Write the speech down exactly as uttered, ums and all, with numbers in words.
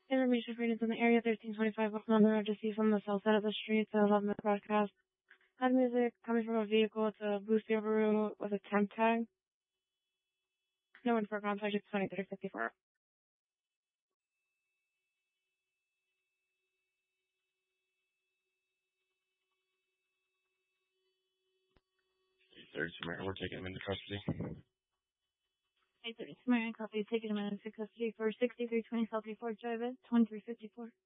Information for units in the area, thirteen twenty-five on the road to see from the south side of the street to eleven minute broadcast. Had music coming from a vehicle to Boost Overrule with a temp tag. No one for contact, it's twenty-three fifty-four. eight thirty tomorrow, we're taking him into custody. eight thirty tomorrow, copy, taking him into custody for sixty-three twenty South Fort Drive, twenty-three fifty-four.